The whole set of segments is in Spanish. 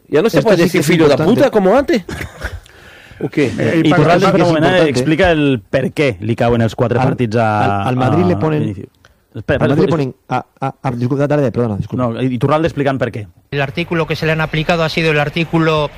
Ya no se puede decir filho de puta como antes. O què? I Torralda explica el per què li cauen els 4 partits al Madrid le ponen... Al Madrid le ponen... Disculpa, perdona. No, y Turralde explican por qué. El artículo que se le han aplicado ha sido el artículo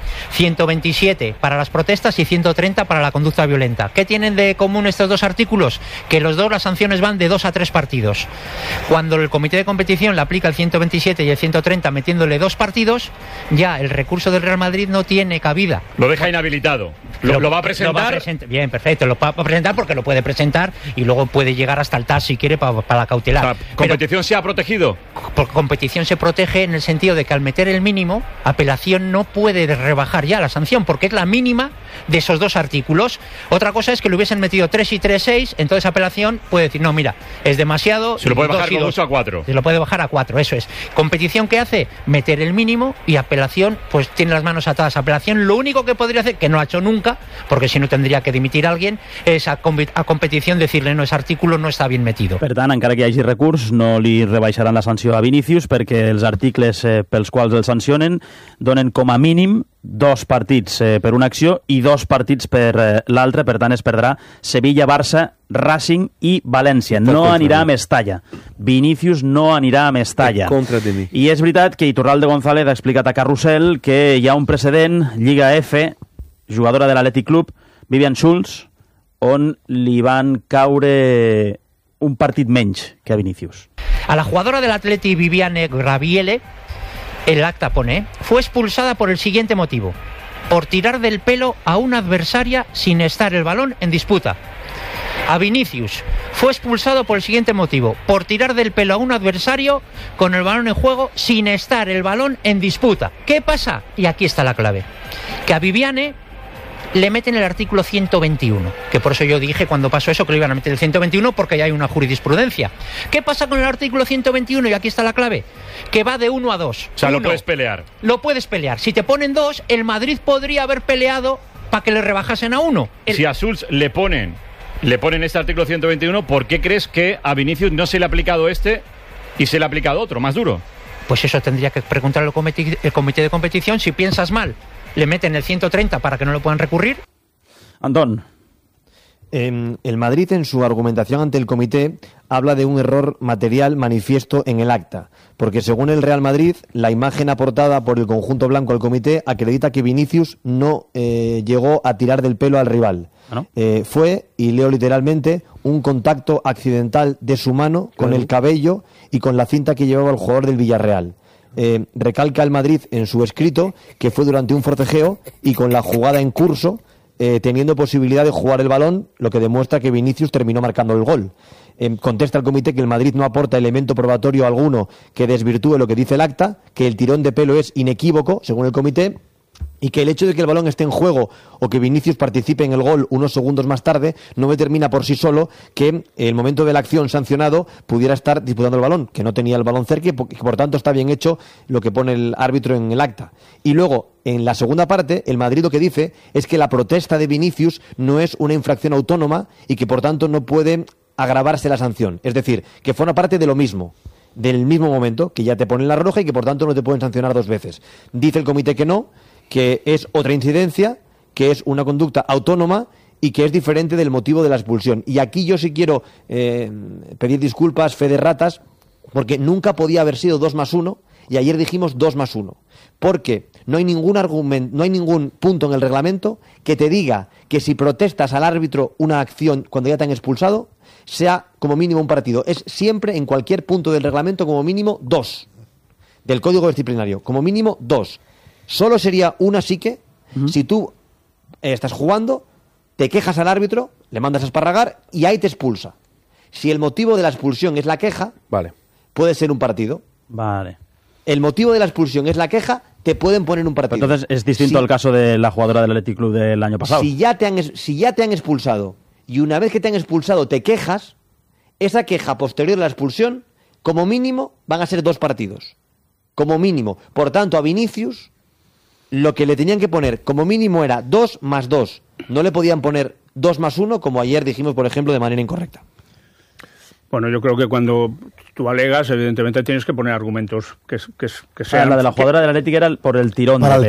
127 para las protestas y 130 para la conducta violenta. ¿Qué tienen de común estos dos artículos? Que los dos las sanciones van de 2 a 3 partidos. Cuando el comité de competición le aplica el 127 y el 130 metiéndole 2 partidos, ya el recurso del Real Madrid no tiene cabida. Lo deja inhabilitado. ¿Lo va a presentar? Bien, perfecto. Lo va a presentar porque lo puede presentar y luego puede llegar hasta el TAS si quiere para la cautelar. O sea, ¿competición se ha protegido? Por competición se protege en el sentido de que al meter el mínimo, apelación no puede rebajar ya la sanción porque es la mínima de esos 2 artículos. Otra cosa es que le hubiesen metido 3 y 3, 6, entonces apelación puede decir, no, mira, es demasiado. Se lo puede bajar con 2 a 4. Se lo puede bajar a 4, eso es. Competición, ¿qué hace? Meter el mínimo, y apelación, pues tiene las manos atadas. Apelación lo único que podría hacer, que no ha hecho nunca, porque si no tendría que dimitir a alguien, es a competición decirle, no, ese artículo no està ben metido. Per tant, encara que hi hagi recurs, no li rebaixaran la sanció a Vinícius perquè els articles pels quals el sancionen donen com a mínim 2 partits per una acció i 2 partits per l'altra. Per tant, es perdrà Sevilla, Barça, Racing i València. No anirà a Mestalla. Vinícius no anirà a Mestalla. I és veritat que Iturralde González ha explicat a Carrusel que hi ha un precedent, Lliga F, jugadora de l'Athletic Club, Vivian Schulz, on li van caure un partit menys que a Vinícius. A la jugadora del Atleti, Viviane Graviele, el acta pone, fue expulsada por el siguiente motivo: por tirar del pelo a una adversaria sin estar el balón en disputa. A Vinícius fue expulsado por el siguiente motivo: por tirar del pelo a un adversario con el balón en juego sin estar el balón en disputa. ¿Qué pasa? Y aquí está la clave. Que a Viviane le meten el artículo 121, que por eso yo dije cuando pasó eso que le iban a meter el 121 porque ya hay una jurisprudencia. ¿Qué pasa con el artículo 121? Y aquí está la clave, que va de 1 a 2. O sea, lo puedes pelear. Lo puedes pelear. Si te ponen 2, el Madrid podría haber peleado para que le rebajasen a 1. Si a Schulz le ponen este artículo 121, ¿por qué crees que a Vinícius no se le ha aplicado este y se le ha aplicado otro, más duro? Pues eso tendría que preguntar el comité de competición. Si piensas mal, le meten el 130 para que no lo puedan recurrir. Antón. El Madrid, en su argumentación ante el comité, habla de un error material manifiesto en el acta, porque según el Real Madrid, la imagen aportada por el conjunto blanco al comité acredita que Vinícius no llegó a tirar del pelo al rival. ¿No? Fue, y leo literalmente, un contacto accidental de su mano con el cabello y con la cinta que llevaba el jugador del Villarreal. Recalca el Madrid en su escrito que fue durante un forcejeo y con la jugada en curso, teniendo posibilidad de jugar el balón, lo que demuestra que Vinícius terminó marcando el gol. Contesta el comité que el Madrid no aporta elemento probatorio alguno que desvirtúe lo que dice el acta, que el tirón de pelo es inequívoco, según el comité, y que el hecho de que el balón esté en juego o que Vinícius participe en el gol unos segundos más tarde no determina por sí solo que el momento de la acción sancionado pudiera estar disputando el balón, que no tenía el balón cerca y que por tanto está bien hecho lo que pone el árbitro en el acta. Y luego, en la segunda parte, el Madrid lo que dice es que la protesta de Vinícius no es una infracción autónoma y que por tanto no puede agravarse la sanción. Es decir, que forma parte de lo mismo, del mismo momento, que ya te ponen la roja y que por tanto no te pueden sancionar 2 veces. Dice el comité que no, que es otra incidencia, que es una conducta autónoma y que es diferente del motivo de la expulsión. Y aquí yo sí quiero pedir disculpas, fe de ratas, porque nunca podía haber sido 2+1 y ayer dijimos 2+1. Porque no hay ningún argumento, no hay ningún punto en el reglamento que te diga que si protestas al árbitro una acción cuando ya te han expulsado, sea como mínimo un partido. Es siempre, en cualquier punto del reglamento, como mínimo 2. Del código disciplinario, como mínimo 2. Solo sería una psique si tú estás jugando, te quejas al árbitro, le mandas a esparragar y ahí te expulsa. Si el motivo de la expulsión es la queja, puede ser un partido. Vale. El motivo de la expulsión es la queja, te pueden poner un partido. Entonces es distinto al caso de la jugadora del Athletic Club del año pasado. Si ya te han expulsado y una vez que te han expulsado te quejas, esa queja posterior a la expulsión, como mínimo, van a ser 2 partidos. Como mínimo. Por tanto, a Vinícius lo que le tenían que poner como mínimo era 2+2. No le podían poner 2+1, como ayer dijimos, por ejemplo, de manera incorrecta. Bueno, yo creo que cuando tú alegas, evidentemente tienes que poner argumentos que sean... La de la jugadora del Atlético era por el tirón.